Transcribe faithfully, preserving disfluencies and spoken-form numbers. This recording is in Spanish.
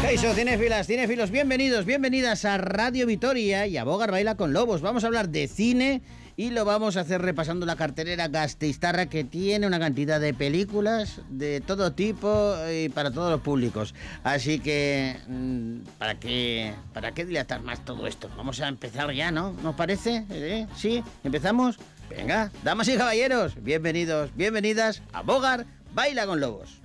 Eso, cinéfilas, cinéfilos, bienvenidos, bienvenidas a Radio Vitoria y a Bogar Baila con Lobos. Vamos a hablar de cine y lo vamos a hacer repasando la cartelera gasteiztarra, que tiene una cantidad de películas de todo tipo y para todos los públicos. Así que, ¿para qué, para qué dilatar más todo esto? Vamos a empezar ya, ¿no? ¿Nos parece? ¿Eh? ¿Sí? ¿Empezamos? Venga, damas y caballeros, bienvenidos, bienvenidas a Bogar Baila con Lobos.